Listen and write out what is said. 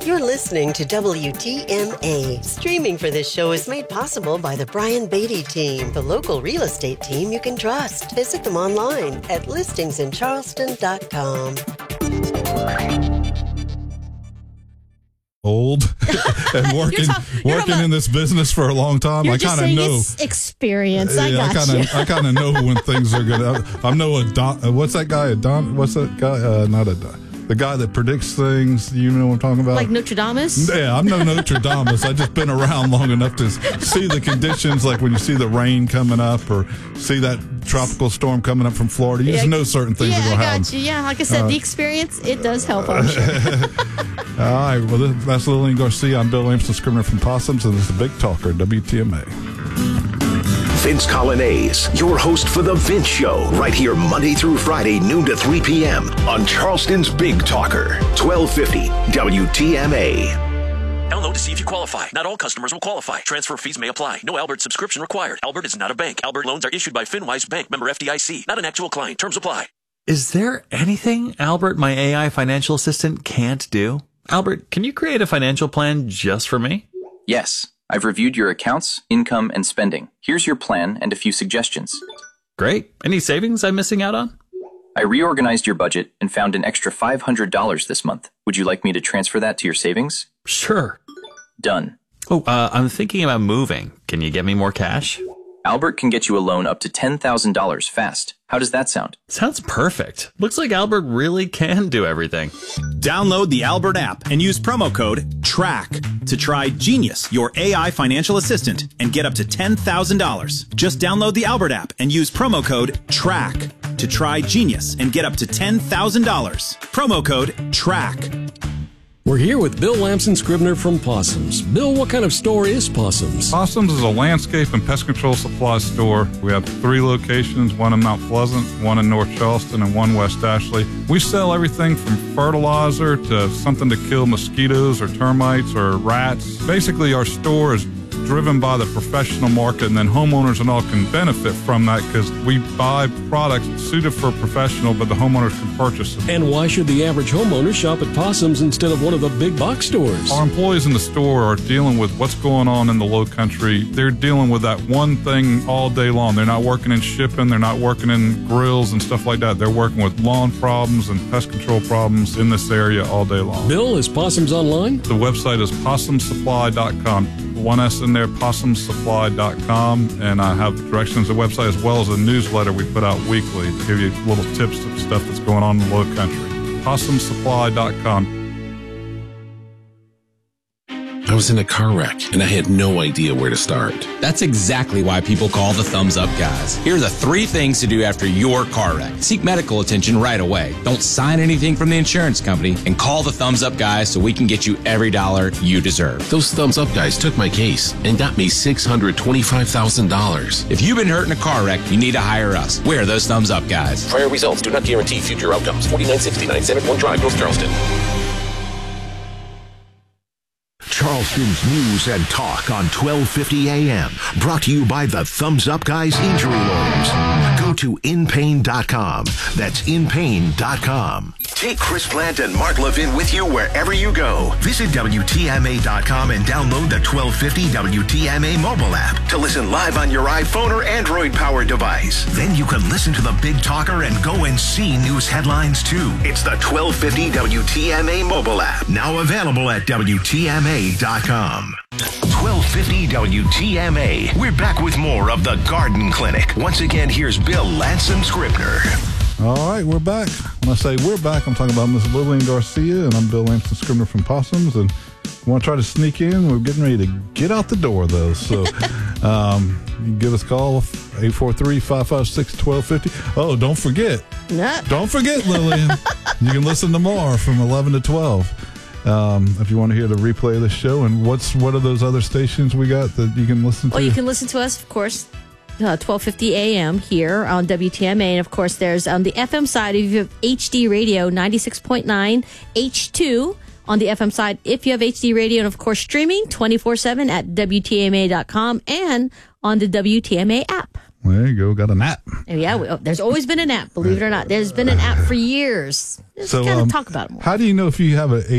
You're listening to WTMA. Streaming for this show is made possible by the Brian Beatty team, the local real estate team you can trust. Visit them online at listingsincharleston.com. Old and working in this business for a long time. You're I just kind of saying know it's experience. I kind of know when things are good. I know what's that guy? What's that guy? The guy that predicts things. You know what I'm talking about? Like Nostradamus? Yeah, I'm no Nostradamus. I've just been around long enough to see the conditions, like when you see the rain coming up or see that tropical storm coming up from Florida. You just know certain things are going to happen. Yeah, I got you. Yeah, like I said, the experience, it does help, I'm sure. All right, well, that's Lillian Garcia. I'm Bill Lampson, Scribner from Possums, and this is the Big Talker, WTMA. Vince Colonnese, your host for The Vince Show, right here Monday through Friday, noon to 3 p.m. on Charleston's Big Talker, 1250 WTMA. Download to see if you qualify. Not all customers will qualify. Transfer fees may apply. No Albert subscription required. Albert is not a bank. Albert loans are issued by FinWise Bank, member FDIC. Not an actual client. Terms apply. Is there anything Albert, my AI financial assistant, can't do? Albert, can you create a financial plan just for me? Yes. I've reviewed your accounts, income, and spending. Here's your plan and a few suggestions. Great. Any savings I'm missing out on? I reorganized your budget and found an extra $500 this month. Would you like me to transfer that to your savings? Sure. Done. Oh, I'm thinking about moving. Can you get me more cash? Albert can get you a loan up to $10,000 fast. How does that sound? Sounds perfect. Looks like Albert really can do everything. Download the Albert app and use promo code TRACK to try Genius, your AI financial assistant, and get up to $10,000. Just download the Albert app and use promo code TRACK to try Genius and get up to $10,000. Promo code TRACK. We're here with Bill Lampson, Scribner from Possums. Bill, what kind of store is Possums? Possums is a landscape and pest control supply store. We have 3 locations, one in Mount Pleasant, one in North Charleston, and one West Ashley. We sell everything from fertilizer to something to kill mosquitoes or termites or rats. Basically, our store is driven by the professional market, and then homeowners and all can benefit from that because we buy products suited for a professional, but the homeowners can purchase them. And why should the average homeowner shop at Possums instead of one of the big box stores? Our employees in the store are dealing with what's going on in the low country. They're dealing with that one thing all day long. They're not working in shipping. They're not working in grills and stuff like that. They're working with lawn problems and pest control problems in this area all day long. Bill, is Possums online? The website is possumsupply.com. One S in there, possumsupply.com, and I have directions to the website as well as a newsletter we put out weekly to give you little tips of stuff that's going on in the low country. Possumsupply.com. I was in a car wreck, and I had no idea where to start. That's exactly why people call the Thumbs Up Guys. Here are the 3 things to do after your car wreck. Seek medical attention right away. Don't sign anything from the insurance company, and call the Thumbs Up Guys so we can get you every dollar you deserve. Those Thumbs Up Guys took my case and got me $625,000. If you've been hurt in a car wreck, you need to hire us. We're those Thumbs Up Guys. Prior results do not guarantee future outcomes. 4969 Senate Point Drive, North Charleston. Charleston's news and talk on 1250 AM. Brought to you by the Thumbs Up Guys Injury Lawyers. Go to inpain.com. That's inpain.com. Take Chris Plant and Mark Levin with you wherever you go. Visit WTMA.com and download the 1250 WTMA mobile app to listen live on your iPhone or Android-powered device. Then you can listen to the Big Talker and go and see news headlines, too. It's the 1250 WTMA mobile app, now available at WTMA.com. 1250 WTMA. We're back with more of the Garden Clinic. Once again, here's Bill Lampson Scribner. All right, we're back. When I say we're back, I'm talking about Miss Lillian Garcia, and I'm Bill Lampson Scribner from Possums, and we want to try to sneak in. We're getting ready to get out the door, though, so you can give us a call, 843-556-1250. Oh, don't forget. Don't forget, Lillian. You can listen tomorrow from 11 to 12. If you want to hear the replay of the show. And what are those other stations we got that you can listen to? Well, you can listen to us, of course, 1250 AM here on WTMA. And, of course, there's on the FM side, if you have HD radio, 96.9 H2 on the FM side. If you have HD radio, and, of course, streaming 24/7 at WTMA.com and on the WTMA app. There you go. Got an app. Yeah, there's always been an app, believe it or not. There's been an app for years. Let's kind of talk about it more. How do you know if you have a